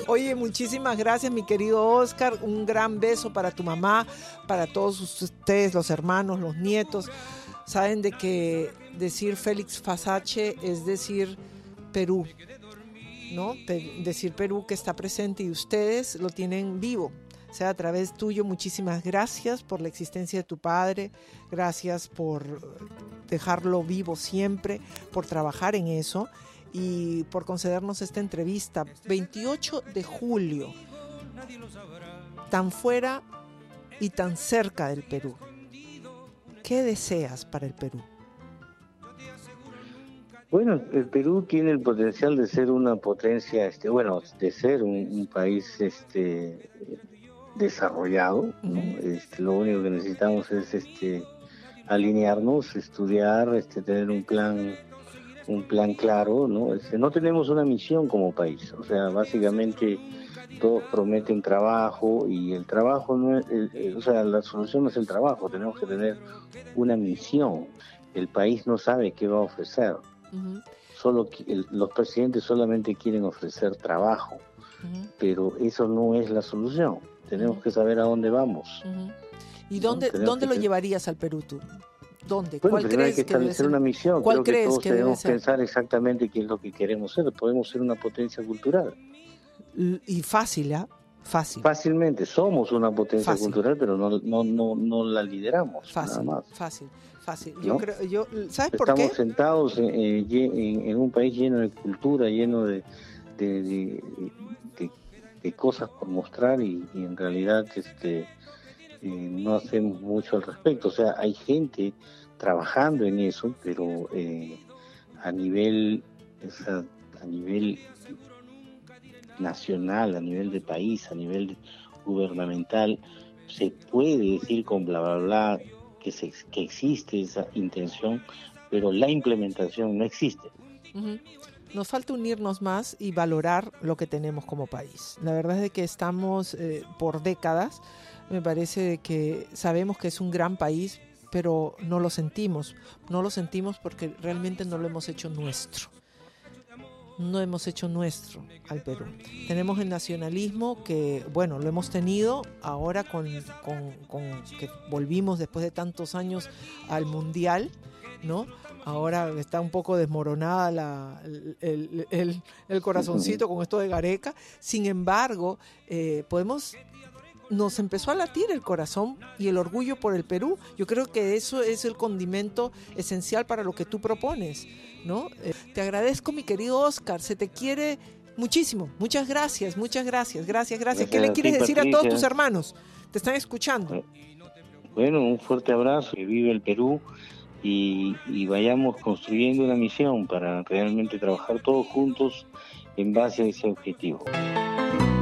Oye, muchísimas gracias, mi querido Oscar. Un gran beso para tu mamá, para todos ustedes, los hermanos, los nietos. Saben de que decir Félix Fasache es decir Perú, ¿no? Decir Perú que está presente y ustedes lo tienen vivo. O sea, a través tuyo, muchísimas gracias por la existencia de tu padre, gracias por dejarlo vivo siempre, por trabajar en eso y por concedernos esta entrevista. 28 de julio, tan fuera y tan cerca del Perú. ¿Qué deseas para el Perú? Bueno, el Perú tiene el potencial de ser una potencia, de ser un país desarrollado, ¿no? Lo único que necesitamos es alinearnos, estudiar, tener un plan claro, ¿no? No tenemos una misión como país, o sea, básicamente todos prometen trabajo y el trabajo no es, la solución no es el trabajo, tenemos que tener una misión. El país no sabe qué va a ofrecer. Los presidentes solamente quieren ofrecer trabajo, pero eso no es la solución. Tenemos que saber a dónde vamos. ¿Y dónde lo llevarías al Perú tú? ¿Dónde? Bueno, ¿Cuál crees hay que establecer una misión. ¿Cuál Creo que crees todos que debemos debe ser? pensar exactamente qué es lo que queremos ser. Podemos ser una potencia cultural. Y fácil, ¿ah? Fácil. Fácilmente. Somos una potencia cultural, pero no la lideramos. Fácil, nada más. fácil. ¿No? ¿Sabes por qué? Estamos sentados en un país lleno de cultura, lleno de cosas por mostrar y en realidad no hacemos mucho al respecto. O sea, hay gente trabajando en eso, pero a nivel nacional, a nivel de país, a nivel gubernamental, se puede decir con bla bla bla que existe esa intención, pero la implementación no existe. Nos falta unirnos más y valorar lo que tenemos como país. La verdad es de que estamos por décadas, me parece que sabemos que es un gran país, pero no lo sentimos porque realmente no lo hemos hecho nuestro. No hemos hecho nuestro al Perú. Tenemos el nacionalismo que, bueno, lo hemos tenido ahora con que volvimos después de tantos años al Mundial, ¿no? Ahora está un poco desmoronada el corazoncito con esto de Gareca. Sin embargo, nos empezó a latir el corazón y el orgullo por el Perú. Yo creo que eso es el condimento esencial para lo que tú propones, ¿no? Te agradezco, mi querido Oscar, se te quiere muchísimo. Muchas gracias. Gracias. ¿Qué le quieres decir Patricia. a todos tus hermanos? Te están escuchando. Bueno, un fuerte abrazo, que vive el Perú y vayamos construyendo una misión para realmente trabajar todos juntos en base a ese objetivo.